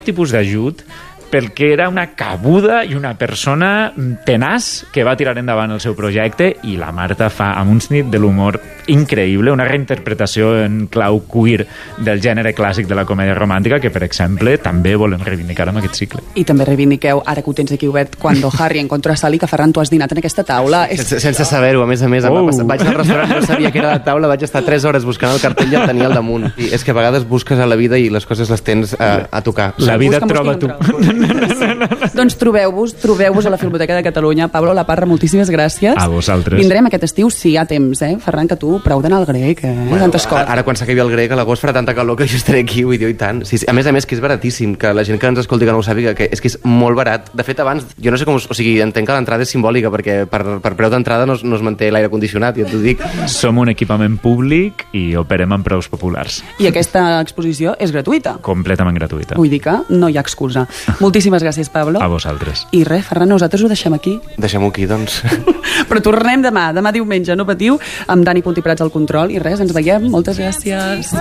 tipus d'ajut perquè era una cabuda i una persona tenaç que va tirar endavant el seu projecte, i la Marta fa amb un nit de l'humor increïble, una reinterpretació en clau queer del gènere clàssic de la comèdia romàntica que, per exemple, també volem reivindicar amb aquest cicle. I també reivindiqueu, ara que ho tens aquí obert, quan Harry encontra Sally, que Ferran, tu has dinat en aquesta taula. Sense saber-ho, a més, vaig anar al restaurant, no sabia que era la taula, vaig estar 3 hores buscant el cartell i el tenia al damunt. I és que a vegades busques a la vida i les coses les tens a tocar. La vida et troba tu. Doncs trobeu-vos a la Filmoteca de Catalunya. Pablo Laparra, moltíssimes gràcies. A vosaltres. Vindrem aquest estiu si hi ha temps, Ferran, que tu prou d'anar al grec, tantes coses. Ara quan s'acabi el grec, a l'agost farà tanta calor que jo estaré aquí, vull dir, i tant. Sí, a més, que és baratíssim, que la gent que ens escolti que no ho sàpiga, que és molt barat. De fet, abans, jo no sé com... O sigui, entenc que l'entrada és simbòlica, perquè per preu d'entrada no es manté l'aire condicionat, ja t'ho dic. Som un equipament públic i operem amb preus populars. I aquesta exposició és gratuïta? Completament gratuïta. Vull dir que no hi ha excusa. Moltíssimes gràcies, Pablo. A vosaltres. I res, Ferran, nosaltres ho deixem aquí. Deixem-ho aquí, doncs. Però tornem demà diumenge, no patiu, amb Dani Puntí Prats al control, i res, ens veiem. Moltes gràcies.